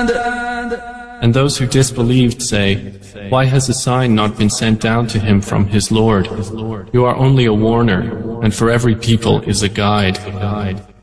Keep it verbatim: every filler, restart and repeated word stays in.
And those who disbelieved say, why has a sign not been sent down to him from his Lord? You are only a warner, and for every people is a guide.